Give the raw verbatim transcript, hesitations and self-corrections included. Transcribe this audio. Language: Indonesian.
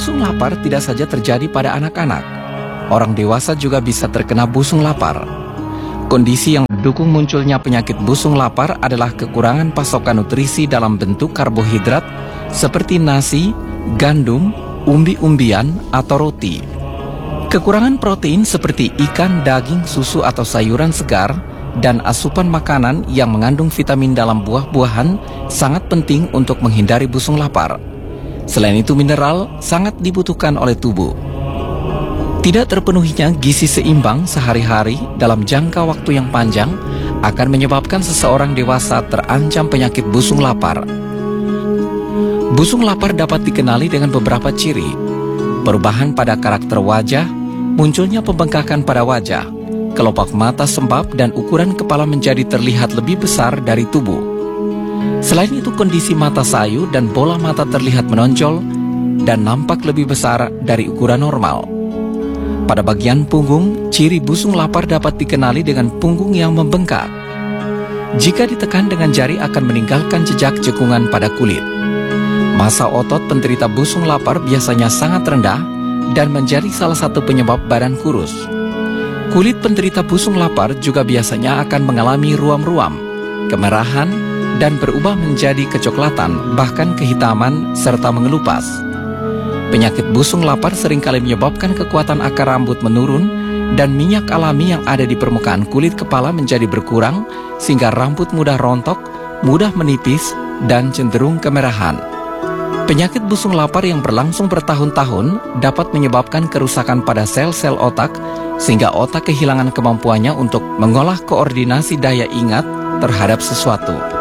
Busung lapar tidak saja terjadi pada anak-anak. Orang dewasa juga bisa terkena busung lapar. Kondisi yang mendukung munculnya penyakit busung lapar adalah kekurangan pasokan nutrisi dalam bentuk karbohidrat seperti nasi, gandum, umbi-umbian, atau roti. Kekurangan protein seperti ikan, daging, susu, atau sayuran segar, dan asupan makanan yang mengandung vitamin dalam buah-buahan sangat penting untuk menghindari busung lapar. Selain itu, mineral sangat dibutuhkan oleh tubuh. Tidak terpenuhinya gizi seimbang sehari-hari dalam jangka waktu yang panjang akan menyebabkan seseorang dewasa terancam penyakit busung lapar. Busung lapar dapat dikenali dengan beberapa ciri: perubahan pada karakter wajah, munculnya pembengkakan pada wajah, kelopak mata sembab, dan ukuran kepala menjadi terlihat lebih besar dari tubuh. Selain itu, kondisi mata sayu dan bola mata terlihat menonjol dan nampak lebih besar dari ukuran normal. Pada bagian punggung, ciri busung lapar dapat dikenali dengan punggung yang membengkak. Jika ditekan dengan jari akan meninggalkan jejak cekungan pada kulit. Massa otot penderita busung lapar biasanya sangat rendah dan menjadi salah satu penyebab badan kurus. Kulit penderita busung lapar juga biasanya akan mengalami ruam-ruam, kemerahan, dan berubah menjadi kecoklatan, bahkan kehitaman, serta mengelupas. Penyakit busung lapar seringkali menyebabkan kekuatan akar rambut menurun dan minyak alami yang ada di permukaan kulit kepala menjadi berkurang, sehingga rambut mudah rontok, mudah menipis, dan cenderung kemerahan. Penyakit busung lapar yang berlangsung bertahun-tahun dapat menyebabkan kerusakan pada sel-sel otak, sehingga otak kehilangan kemampuannya untuk mengolah koordinasi daya ingat terhadap sesuatu.